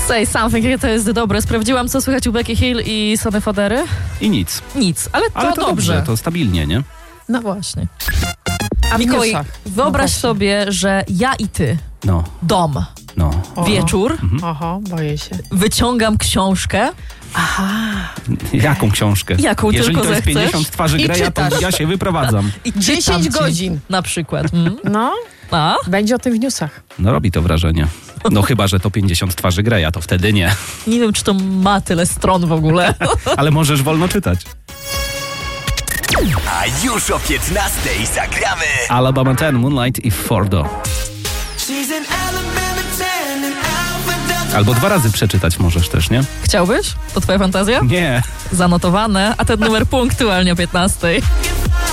Say Something, jakie to jest dobre. Sprawdziłam, co słychać u Becky Hill i Sony Fodery. I nic. Nic, ale to dobrze. To stabilnie, nie? No właśnie. A Mikołaj, wyobraź sobie, że ja i ty, dom, wieczór, Oho, boję się. wyciągam książkę. Jaką książkę? Jaką Jeżeli tylko to jest zechcesz. 50 twarzy Greya, to ja się wyprowadzam. I 10 godzin. Na przykład. No, A? będzie o tym w newsach. No robi to wrażenie. No chyba, że to 50 twarzy Greya, to wtedy nie. Nie wiem, czy to ma tyle stron w ogóle. Ale możesz wolno czytać. A już o 15:00 zagramy Alabama 10, Moonlight i Fordo. Albo 2 razy przeczytać możesz też, nie? Chciałbyś? To twoja fantazja? Nie. Zanotowane, a ten numer punktualnie o 15:00.